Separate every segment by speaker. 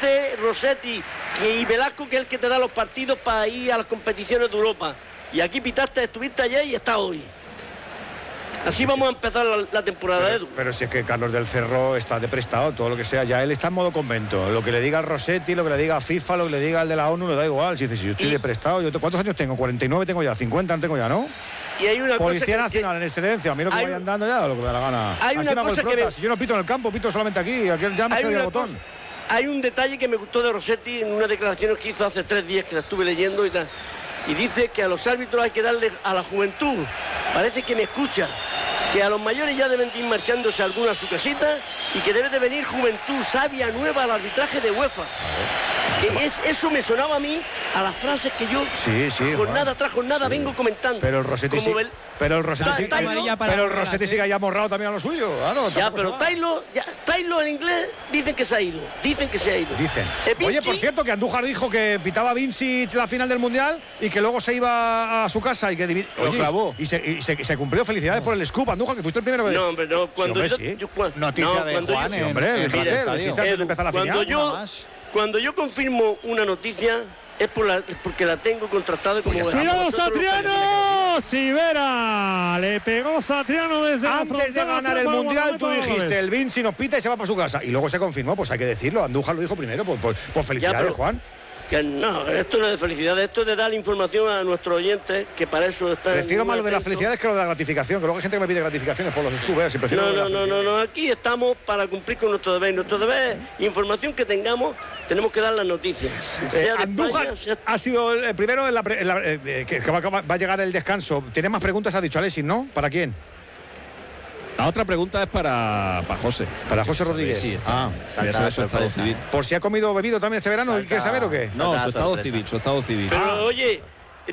Speaker 1: dice Rossetti y Velasco que es el que te da los partidos para ir a las competiciones de Europa. Y aquí pitaste, estuviste ayer y estás hoy. Así vamos a empezar la temporada, Edu.
Speaker 2: Pero si es que Carlos del Cerro está de prestado, todo lo que sea, ya él está en modo convento. Lo que le diga el Rossetti, lo que le diga FIFA, lo que le diga el de la ONU, le da igual. Si dice, si yo estoy de prestado, ¿cuántos años tengo? 49 tengo ya, 50 no tengo ya, ¿no?
Speaker 1: Y hay una
Speaker 2: Policía
Speaker 1: cosa
Speaker 2: Nacional en excedencia, a mí lo que vayan dando ya, lo que me da la gana.
Speaker 1: Hay una cosa que
Speaker 2: si yo no pito en el campo, pito solamente aquí ya me queda el botón.
Speaker 1: Hay un detalle que me gustó de Rossetti en unas declaraciones que hizo hace 3 días, que la estuve leyendo y tal. Y dice que a los árbitros hay que darle a la juventud. Parece que me escucha. Que a los mayores ya deben ir marchándose algunos a su casita y que debe de venir juventud sabia nueva al arbitraje de UEFA. Eso me sonaba a mí a las frases que yo jornada tras jornada vengo comentando.
Speaker 2: Pero el Rossetti sigue ahí amorrado también a lo suyo. Claro,
Speaker 1: ya, pero Taylor en inglés dicen que se ha ido. Dicen que se ha ido.
Speaker 2: Dicen. Oye, por cierto, que Andújar dijo que pitaba Vincic la final del Mundial y que luego se iba a su casa y que lo clavó. Y se cumplió. Felicidades por el scoop, Andújar, que fuiste el primero.
Speaker 1: No, hombre, no.
Speaker 3: Noticia de Juan.
Speaker 1: Cuando yo confirmo una noticia es porque la tengo contrastada como...
Speaker 4: ¡Cuidado, Satriano! Sivera le pegó Satriano desde
Speaker 2: antes de ganar el Mundial. Tú dijiste, el Vinci nos pita y se va para su casa. Y luego se confirmó, pues hay que decirlo. Andújar lo dijo primero, pues felicidades, Juan.
Speaker 1: Que no, esto no es de felicidades, esto es de dar información a nuestros oyentes, que para eso están...
Speaker 2: Prefiero más lo de las felicidades que lo de la gratificación, que luego hay gente que me pide gratificaciones por los scoops.
Speaker 1: No, aquí estamos para cumplir con nuestro deber. Nuestro deber es información que tengamos, tenemos que dar las noticias.
Speaker 2: Andújar ha sido el primero que va a llegar el descanso. ¿Tiene más preguntas? Ha dicho Alexis, ¿no? ¿Para quién?
Speaker 5: La otra pregunta es para José.
Speaker 2: Para José Rodríguez.
Speaker 5: Sí, su estado civil.
Speaker 2: ¿Por si ha comido o bebido también este verano? ¿Quieres saber o qué?
Speaker 5: No, su estado civil.
Speaker 1: Pero oye,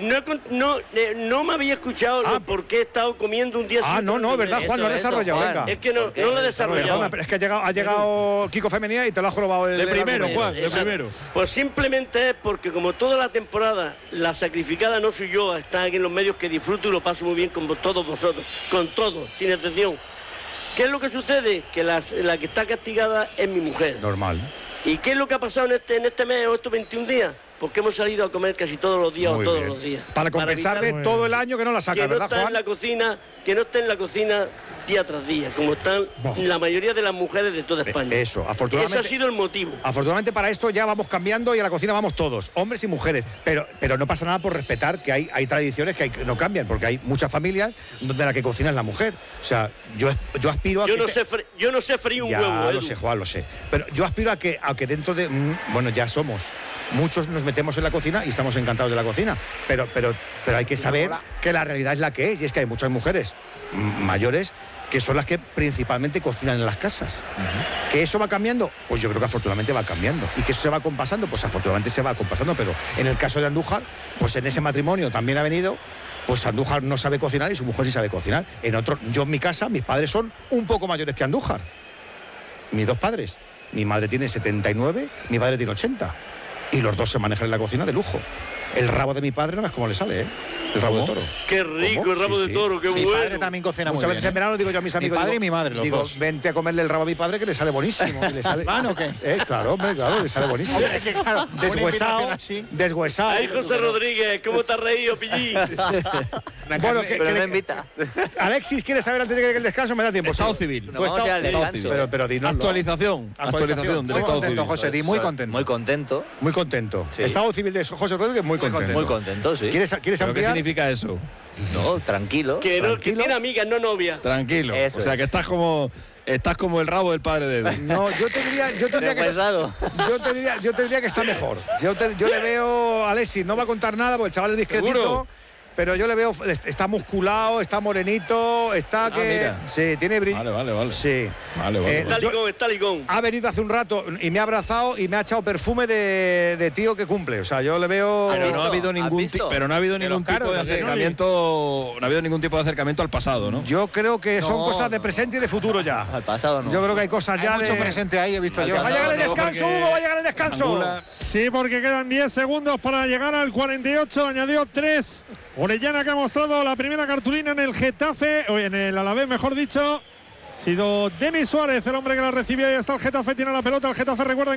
Speaker 1: no me había escuchado por qué he estado comiendo un día.
Speaker 2: No, ¿verdad, Juan? No lo he desarrollado, venga.
Speaker 1: Es que no lo he desarrollado.
Speaker 2: Es que ha llegado Kiko Femenía y te lo ha jorobado el...
Speaker 5: De primero, Juan, de primero.
Speaker 1: Pues simplemente es porque como toda la temporada la sacrificada no soy yo, está aquí en los medios, que disfruto y lo paso muy bien con todos vosotros, con todos, sin excepción. ¿Qué es lo que sucede? Que la que está castigada es mi mujer.
Speaker 2: Normal.
Speaker 1: ¿Y qué es lo que ha pasado en este mes o estos 21 días? Porque hemos salido a comer casi todos los días los días.
Speaker 2: Para compensarle todo el año que no la saca, ¿verdad, Juan?
Speaker 1: Que no esté en la cocina día tras día, como están la mayoría de las mujeres de toda España.
Speaker 2: Eso, afortunadamente.
Speaker 1: Ese ha sido el motivo.
Speaker 2: Afortunadamente para esto ya vamos cambiando y a la cocina vamos todos, hombres y mujeres. Pero no pasa nada por respetar que hay tradiciones que no cambian, porque hay muchas familias donde la que cocina es la mujer. O sea, yo aspiro a
Speaker 1: yo no sé freír un huevo.
Speaker 2: Ya lo sé, Juan, lo sé. Pero yo aspiro a que dentro de... Bueno, ya somos... Muchos nos metemos en la cocina y estamos encantados de la cocina, pero hay que saber que la realidad es la que es, y es que hay muchas mujeres mayores que son las que principalmente cocinan en las casas. ¿Que eso va cambiando? Pues yo creo que afortunadamente va cambiando. ¿Y que eso se va compasando? Pues afortunadamente se va compasando, pero en el caso de Andújar, pues en ese matrimonio también ha venido, pues Andújar no sabe cocinar y su mujer sí sabe cocinar. Yo en mi casa, mis padres son un poco mayores que Andújar. Mis dos padres. Mi madre tiene 79, mi padre tiene 80. Y los dos se manejan en la cocina de lujo. El rabo de mi padre no ves cómo le sale, ¿eh? El rabo de toro.
Speaker 1: Qué rico.
Speaker 2: ¿Cómo?
Speaker 1: El rabo de toro, qué bueno.
Speaker 3: Mi padre también cocina
Speaker 2: muchas
Speaker 3: muy
Speaker 2: veces
Speaker 3: bien,
Speaker 2: en verano digo yo a mis amigos.
Speaker 3: Mi padre y mi madre, los dos.
Speaker 2: Vente a comerle el rabo a mi padre que le sale buenísimo. ¿Le sale?
Speaker 3: ¿Van o qué?
Speaker 2: Claro, hombre, claro, le sale buenísimo.
Speaker 3: Es que, claro,
Speaker 2: deshuesado.
Speaker 1: Ay, José Rodríguez, ¿cómo te has reído, pillín?
Speaker 2: Bueno,
Speaker 6: pero me invita.
Speaker 2: Alexis, ¿quieres saber antes de que llegue el descanso? Me da tiempo.
Speaker 5: Estado civil.
Speaker 2: Pero dinoslo.
Speaker 5: Actualización del estado civil.
Speaker 3: José, di muy contento.
Speaker 6: Muy contento.
Speaker 2: Sí. Estado civil de José Rodríguez, muy contento.
Speaker 6: Muy contento, sí.
Speaker 2: ¿Quieres
Speaker 5: ¿Pero
Speaker 2: ampliar?
Speaker 5: qué significa eso?
Speaker 6: No, tranquilo.
Speaker 1: Que tiene amigas, no novias.
Speaker 5: Tranquilo.
Speaker 6: Eso
Speaker 5: o sea, que estás como el rabo del padre de Edu.
Speaker 2: No, yo te diría que está mejor. Yo le veo a Alexis, no va a contar nada porque el chaval es discretito.
Speaker 5: ¿Seguro?
Speaker 2: Pero yo le veo, está musculado, está morenito, está que...
Speaker 5: Mira.
Speaker 2: Sí, tiene brillo.
Speaker 5: Vale.
Speaker 2: Sí.
Speaker 5: Vale.
Speaker 1: Está ligón.
Speaker 2: Ha venido hace un rato y me ha abrazado y me ha echado perfume de tío que cumple. O sea, yo le veo...
Speaker 5: Pero no ha habido ningún tipo de acercamiento. No ha habido ningún tipo de acercamiento al pasado, ¿no?
Speaker 2: Yo creo que son cosas de presente y de futuro ya.
Speaker 6: Al pasado no.
Speaker 2: Yo creo que hay cosas ya
Speaker 3: Hay mucho
Speaker 2: de...
Speaker 3: presente ahí, he visto yo.
Speaker 2: Va a llegar el descanso, Hugo, va a llegar el descanso.
Speaker 4: Sí, porque quedan 10 segundos para llegar al 48. Añadió 3. Orellana, que ha mostrado la primera cartulina en el Getafe, o en el Alavés, mejor dicho. Ha sido Denis Suárez, el hombre que la recibió, y está el Getafe, tiene la pelota. El Getafe, recuerden